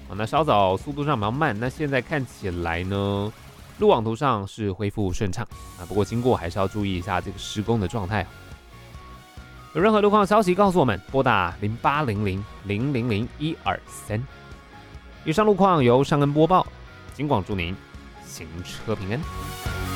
那稍早速度上比较慢，那现在看起来呢，路网图上是恢复顺畅不过经过还是要注意一下这个施工的状态。有任何路况消息告诉我们，拨打0800000123。以上路况由尚恩播报，警广祝您行车平安。